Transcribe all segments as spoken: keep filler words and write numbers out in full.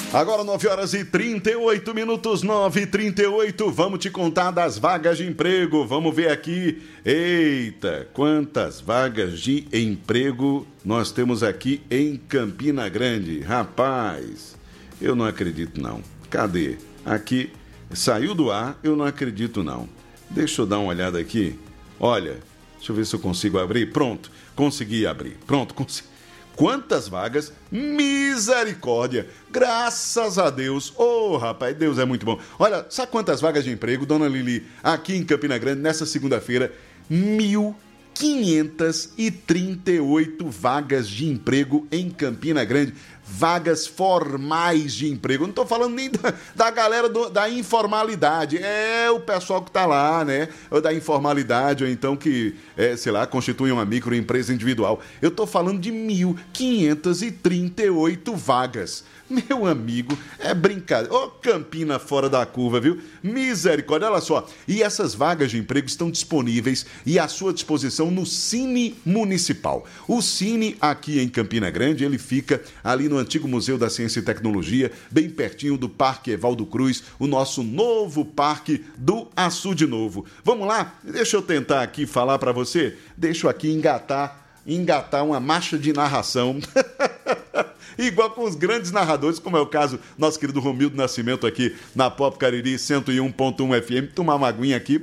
Agora nove horas e trinta e oito minutos, nove e trinta e oito, vamos te contar das vagas de emprego, vamos ver aqui, eita, quantas vagas de emprego nós temos aqui em Campina Grande, rapaz, eu não acredito não, cadê? Aqui, saiu do ar, eu não acredito não, deixa eu dar uma olhada aqui, olha, deixa eu ver se eu consigo abrir, pronto, consegui abrir, pronto, consegui. Quantas vagas? Misericórdia! Graças a Deus! Ô, oh, rapaz, Deus é muito bom. Olha, sabe quantas vagas de emprego, dona Lili, aqui em Campina Grande, nessa segunda-feira? Mil quinhentas e trinta e oito vagas de emprego em Campina Grande. Vagas formais de emprego. Eu não estou falando nem da, da galera do, da informalidade. É o pessoal que está lá, né? Ou da informalidade, ou então que, é, sei lá, constitui uma microempresa individual. Eu estou falando de mil quinhentas e trinta e oito vagas. Meu amigo, é brincadeira. Ô, Campina fora da curva, viu? Misericórdia, olha só. E essas vagas de emprego estão disponíveis e à sua disposição no Cine Municipal. O Cine aqui em Campina Grande, ele fica ali no antigo Museu da Ciência e Tecnologia, bem pertinho do Parque Evaldo Cruz, o nosso novo parque do Açude Novo. Vamos lá? Deixa eu tentar aqui falar para você. Deixa eu aqui engatar, engatar uma marcha de narração. Igual com os grandes narradores, como é o caso do nosso querido Romildo Nascimento aqui na Pop Cariri cento e um ponto um F M. Tomar uma aguinha aqui.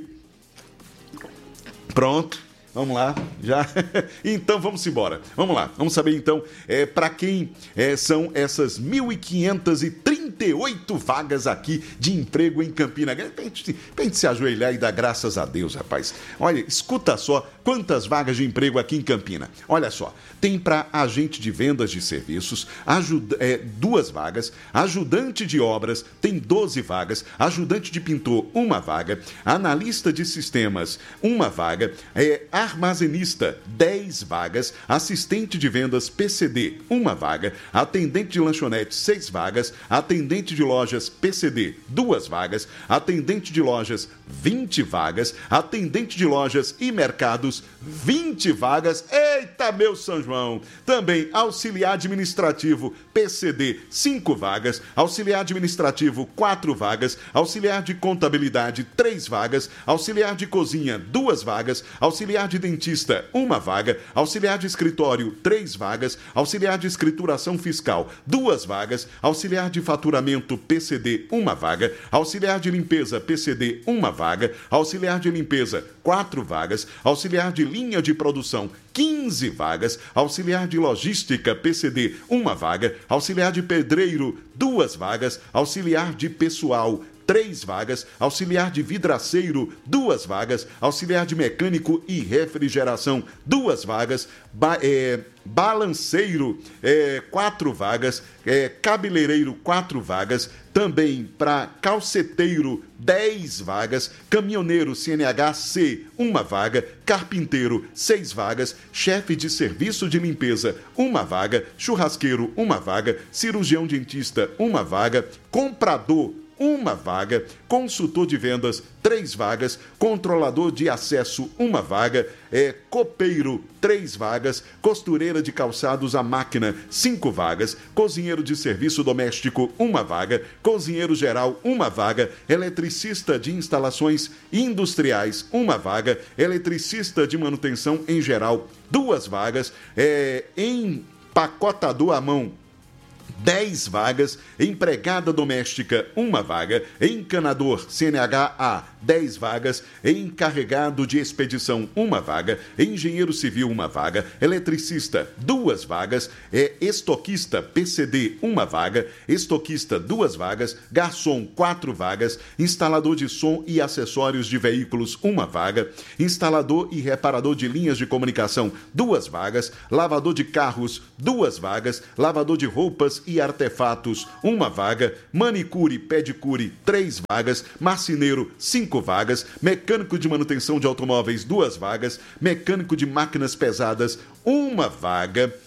Pronto. Vamos lá, já? Então vamos embora. Vamos lá, vamos saber então é, para quem é, são essas mil quinhentas e trinta e oito vagas aqui de emprego em Campina Grande. Pra gente, pra gente se ajoelhar e dar graças a Deus, rapaz. Olha, escuta só quantas vagas de emprego aqui em Campina. Olha só, tem para agente de vendas de serviços, ajuda, é, duas vagas, ajudante de obras, tem doze vagas, ajudante de pintor, uma vaga, analista de sistemas, uma vaga, é, armazenista, dez vagas, assistente de vendas P C D, uma vaga, atendente de lanchonete, seis vagas, atendente de lojas P C D, duas vagas, atendente de lojas, vinte vagas, atendente de lojas e mercados, vinte vagas, eita meu São João, também auxiliar administrativo, P C D, cinco vagas, auxiliar administrativo, quatro vagas, auxiliar de contabilidade, três vagas, auxiliar de cozinha, duas vagas, auxiliar de dentista, uma vaga, auxiliar de escritório, três vagas, auxiliar de escrituração fiscal, duas vagas, auxiliar de faturamento, P C D, uma vaga, auxiliar de limpeza, P C D, uma vaga, auxiliar de limpeza, quatro vagas, auxiliar de linha de produção, quinze vagas, auxiliar de logística, P C D, uma vaga, auxiliar de pedreiro, duas vagas, auxiliar de pessoal, três vagas, auxiliar de vidraceiro, duas vagas, auxiliar de mecânico e refrigeração, duas vagas, ba é, balanceiro, é, quatro vagas, é, cabeleireiro, quatro vagas, também para calceteiro, dez vagas, caminhoneiro C N H C, uma vaga, carpinteiro, seis vagas, chefe de serviço de limpeza, uma vaga, churrasqueiro, uma vaga, cirurgião dentista, uma vaga, comprador, uma vaga, consultor de vendas, três vagas, controlador de acesso, uma vaga, é, copeiro, três vagas, costureira de calçados à máquina, cinco vagas, cozinheiro de serviço doméstico, uma vaga, cozinheiro geral, uma vaga, eletricista de instalações industriais, uma vaga, eletricista de manutenção em geral, duas vagas, é, empacotador à mão, dez vagas, empregada doméstica, uma vaga, encanador C N H A, dez vagas, encarregado de expedição, uma vaga, engenheiro civil, uma vaga, eletricista, duas vagas, é, estoquista P C D, uma vaga, estoquista, duas vagas, garçom, quatro vagas, instalador de som e acessórios de veículos, uma vaga, instalador e reparador de linhas de comunicação, duas vagas, lavador de carros, duas vagas, lavador de roupas e artefatos, uma vaga, manicure, pedicure, três vagas, marceneiro, cinco vagas, mecânico de manutenção de automóveis, duas vagas, mecânico de máquinas pesadas, uma vaga,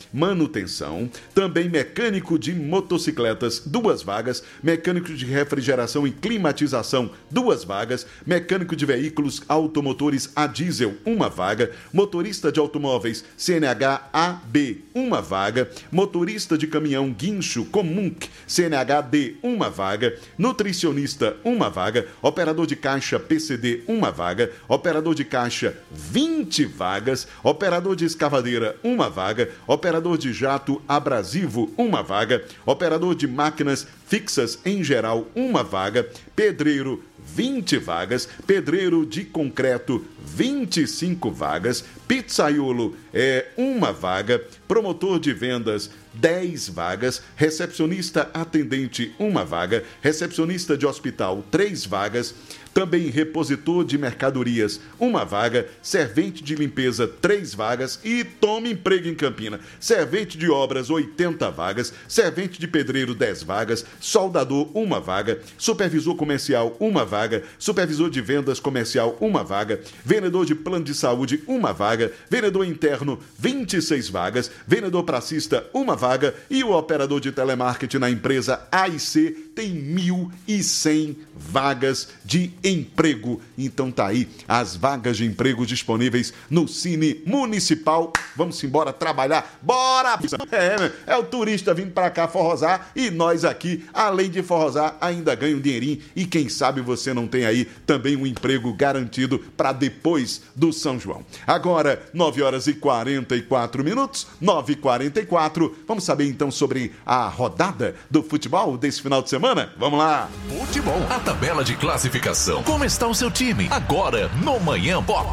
manutenção. Também mecânico de motocicletas, duas vagas. Mecânico de refrigeração e climatização, duas vagas. Mecânico de veículos automotores a diesel, uma vaga. Motorista de automóveis C N H A B, uma vaga. Motorista de caminhão guincho comum C N H D, uma vaga. Nutricionista, uma vaga. Operador de caixa P C D, uma vaga. Operador de caixa, vinte vagas. Operador de escavadeira, uma vaga. Operador de jato abrasivo, uma vaga. Operador de máquinas fixas em geral, uma vaga. Pedreiro, vinte vagas. Pedreiro de concreto, vinte e cinco vagas. Pizzaiolo, é uma vaga. Promotor de vendas, dez vagas. Recepcionista atendente, uma vaga. Recepcionista de hospital, três vagas. Também repositor de mercadorias, uma vaga. Servente de limpeza, três vagas. E tome emprego em Campina. Servente de obras, oitenta vagas. Servente de pedreiro, dez vagas. Soldador, uma vaga. Supervisor comercial, uma vaga. Supervisor de vendas comercial, uma vaga. Vendedor de plano de saúde, uma vaga. Vendedor interno, vinte e seis vagas. Vendedor pracista, uma vaga. E o operador de telemarketing na empresa A I C tem mil e cem vagas de emprego. Então tá aí as vagas de emprego disponíveis no Cine Municipal. Vamos embora trabalhar. Bora! É, é o turista vindo pra cá forrosar e nós aqui, além de forrosar, ainda ganha um dinheirinho e quem sabe você não tem aí também um emprego garantido para depois do São João. Agora, nove horas e quarenta e quatro minutos, nove e quarenta e quatro. Vamos saber então sobre a rodada do futebol desse final de semana? Vamos lá! Futebol, a tabela de classificação. Como está o seu time? Agora no Manhã Pop.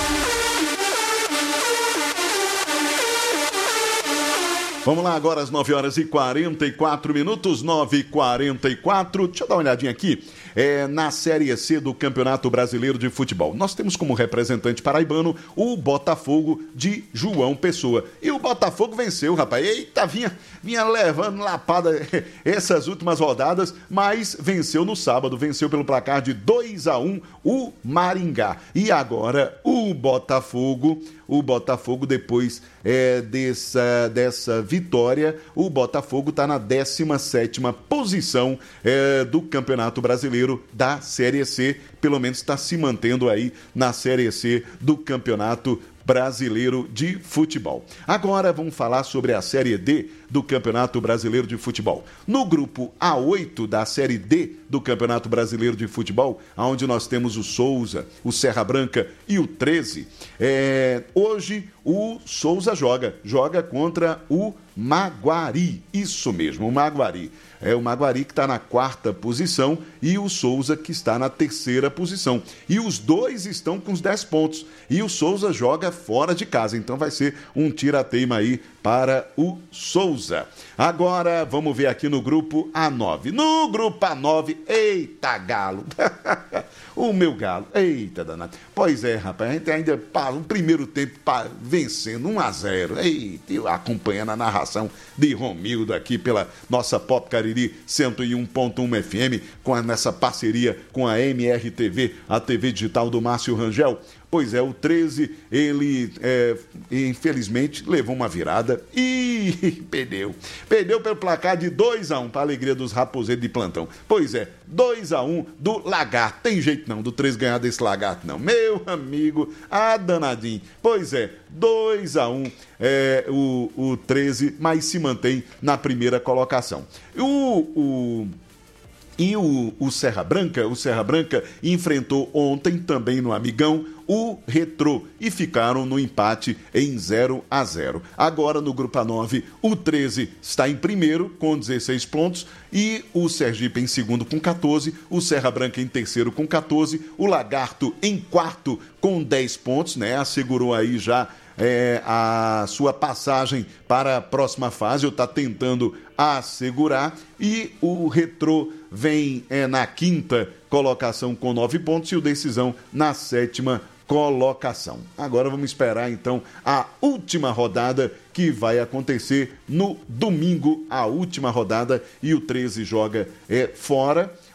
Vamos lá, agora às nove horas e quarenta e quatro minutos, nove e quarenta e quatro. Deixa eu dar uma olhadinha aqui. É, na Série C do Campeonato Brasileiro de Futebol. Nós temos como representante paraibano o Botafogo de João Pessoa. E o Botafogo venceu, rapaz. Eita, vinha, vinha levando lapada essas últimas rodadas, mas venceu no sábado. Venceu pelo placar de dois a um o Maringá. E agora o Botafogo... O Botafogo, depois é, dessa, dessa vitória, o Botafogo está na décima sétima posição é, do Campeonato Brasileiro da Série C. Pelo menos está se mantendo aí na Série C do Campeonato Brasileiro de Futebol. Agora vamos falar sobre a Série D do Campeonato Brasileiro de Futebol. No grupo A oito da Série D do Campeonato Brasileiro de Futebol, onde nós temos o Souza, o Serra Branca e o treze, é, hoje o Souza joga, joga contra o Maguari, isso mesmo, o Maguari. É o Maguari que está na quarta posição e o Souza que está na terceira posição. E os dois estão com os dez pontos. E o Souza joga fora de casa, então vai ser um tira-teima aí para o Souza. Agora vamos ver aqui no grupo A nove. No grupo A nove, eita galo! O meu galo, eita danado. Pois é, rapaz, a gente ainda no primeiro tempo vencendo um a zero. Eita, eu acompanhando a narração de Romildo aqui pela nossa Pop Cariri cento e um ponto um F M, com essa parceria com a M R T V, a T V digital do Márcio Rangel. Pois é, o treze, ele é, infelizmente levou uma virada e perdeu. Perdeu pelo placar de dois a um, para a alegria dos raposeiros de plantão. Pois é, dois a um do Lagarto. Tem jeito não, do treze ganhar desse Lagarto não. Meu amigo, ah, danadinho. Pois é, dois a um é, o, o treze, mas se mantém na primeira colocação. O... o E o, o Serra Branca, o Serra Branca enfrentou ontem também no Amigão o Retrô e ficaram no empate em zero a zero. Agora no grupo A nove, o treze está em primeiro com dezesseis pontos e o Sergipe em segundo com catorze, o Serra Branca em terceiro com catorze, o Lagarto em quarto com dez pontos, né? Assegurou aí já É, a sua passagem para a próxima fase, ou está tentando assegurar, e o Retrô vem é, na quinta colocação com nove pontos e o Decisão na sétima colocação. Agora vamos esperar então a última rodada que vai acontecer no domingo, a última rodada, e o treze joga é, fora.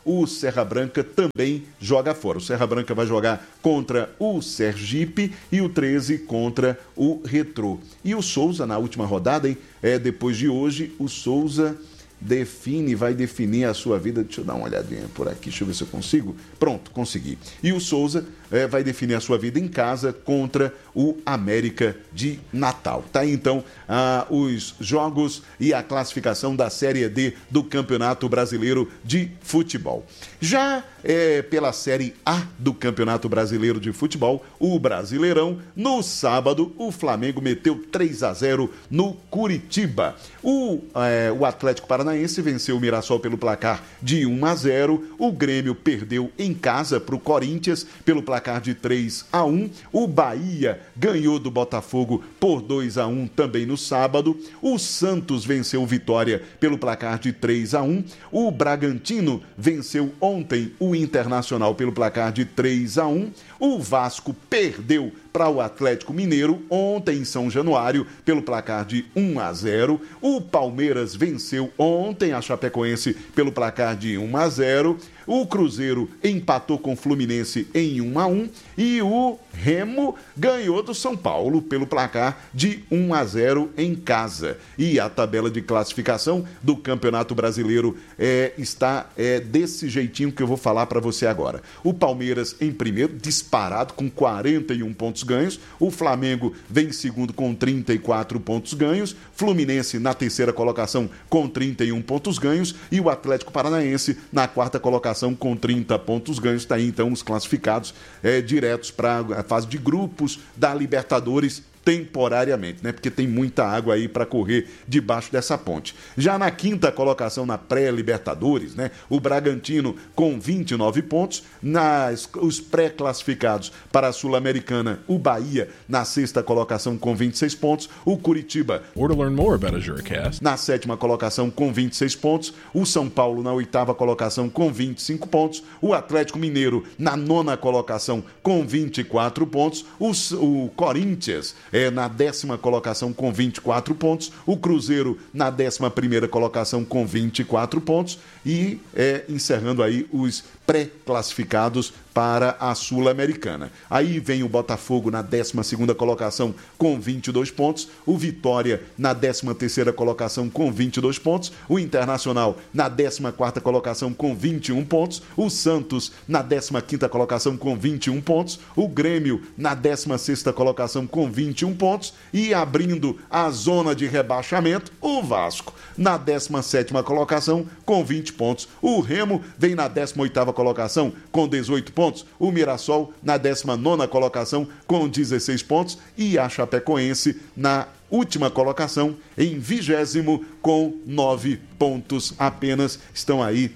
o Serra Branca também joga fora. O Serra Branca vai jogar contra o Sergipe e o treze contra o Retrô. E o Souza, na última rodada, hein? É, depois de hoje, o Souza define, vai definir a sua vida. Deixa eu dar uma olhadinha por aqui, deixa eu ver se eu consigo. Pronto, consegui. E o Souza é, vai definir a sua vida em casa contra o América de Natal. Tá aí, então, ah, os jogos e a classificação da Série D do Campeonato Brasileiro de Futebol. Já é, pela Série A do Campeonato Brasileiro de Futebol, o Brasileirão, no sábado, o Flamengo meteu três a zero no Curitiba. O, é, o Atlético Paranaense venceu o Mirassol pelo placar de um a zero. O Grêmio perdeu em casa para o Corinthians pelo placar de três a um. O Bahia ganhou do Botafogo por dois a um também no sábado. O Santos venceu o Vitória pelo placar de três a um. O Bragantino venceu ontem o Internacional pelo placar de três a um. O Vasco perdeu para o Atlético Mineiro ontem em São Januário pelo placar de um a zero. O Palmeiras venceu ontem a Chapecoense pelo placar de um a zero. O Cruzeiro empatou com o Fluminense em um a um e o Remo ganhou do São Paulo pelo placar de um a zero em casa. E a tabela de classificação do Campeonato Brasileiro é, está é, desse jeitinho que eu vou falar para você agora. O Palmeiras em primeiro, disparado com quarenta e um pontos ganhos. O Flamengo vem em segundo com trinta e quatro pontos ganhos. Fluminense na terceira colocação com trinta e um pontos ganhos. E o Atlético Paranaense na quarta colocação com trinta pontos ganhos. Está aí então os classificados é, diretos para a fase de grupos da Libertadores temporariamente, né? Porque tem muita água aí para correr debaixo dessa ponte. Já na quinta colocação na pré-Libertadores, né? O Bragantino com vinte e nove pontos, nas, os pré-classificados para a Sul-Americana, o Bahia na sexta colocação com vinte e seis pontos, o Curitiba Or to learn more about Azuracast, na sétima colocação com vinte e seis pontos, o São Paulo na oitava colocação com vinte e cinco pontos, o Atlético Mineiro na nona colocação com vinte e quatro pontos, o, o Corinthians é, na décima colocação com vinte e quatro pontos, o Cruzeiro na décima primeira colocação com vinte e quatro pontos e é, encerrando aí os pré-classificados para a Sul-Americana. Aí vem o Botafogo na décima segunda colocação com vinte e dois pontos, o Vitória na décima terceira colocação com vinte e dois pontos, o Internacional na décima quarta colocação com vinte e um pontos, o Santos na décima quinta colocação com vinte e um pontos, o Grêmio na décima sexta colocação com vinte e um pontos e abrindo a zona de rebaixamento, o Vasco na décima sétima colocação com vinte pontos. O Remo vem na décima oitava colocação com dezoito pontos, o Mirassol na décima nona colocação com dezesseis pontos e a Chapecoense na última colocação em vigésimo com nove pontos apenas. Estão aí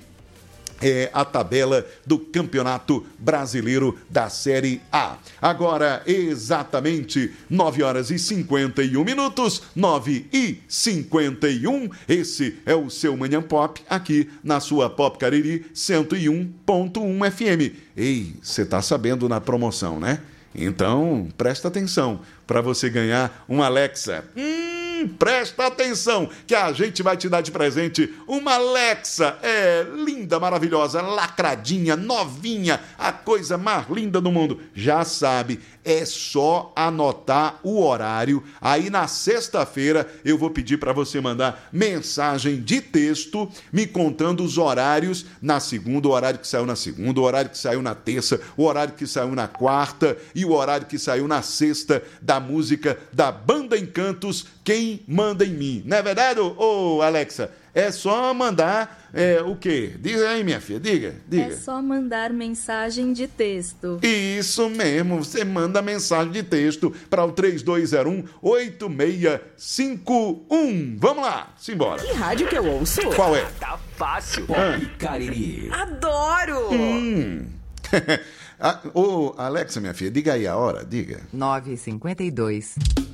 É a tabela do Campeonato Brasileiro da Série A. Agora, exatamente nove horas e cinquenta e um minutos, nove e cinquenta e um. Esse é o seu Manhã Pop, aqui na sua Pop Cariri cento e um ponto um F M. Ei, você tá sabendo na promoção, né? Então, presta atenção para você ganhar um Alexa. Hum... Presta atenção que a gente vai te dar de presente uma Alexa, é linda, maravilhosa, lacradinha, novinha, a coisa mais linda do mundo. Já sabe, é só anotar o horário. Aí na sexta-feira eu vou pedir para você mandar mensagem de texto me contando os horários na segunda, o horário que saiu na segunda, o horário que saiu na terça, o horário que saiu na quarta e o horário que saiu na sexta da música da Banda Encantos, Quem Manda em Mim. Não é verdade, ô, ô Alexa? É só mandar é, o quê? Diga aí, minha filha, diga, diga. É só mandar mensagem de texto. Isso mesmo, você manda mensagem de texto para o três dois zero um, oito seis cinco um. Vamos lá, simbora. Que rádio que eu ouço? Qual é? Tá fácil. Ah. Cariri. Adoro! Hum. ah, ô, Alexa, minha filha, diga aí a hora, diga. nove e cinquenta e dois.